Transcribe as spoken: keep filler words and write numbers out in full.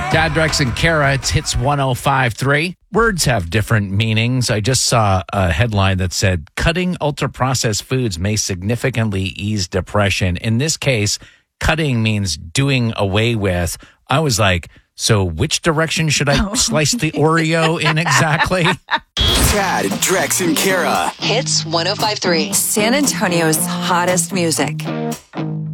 Dad, Drex, and Kara, it's Hits one oh five point three. Words have different meanings. I just saw a headline that said, cutting ultra-processed foods may significantly ease depression. In this case, cutting means doing away with. I was like, so which direction should I slice the Oreo in exactly? Tad, Drex, and Kara. Hits one oh five point three. San Antonio's hottest music.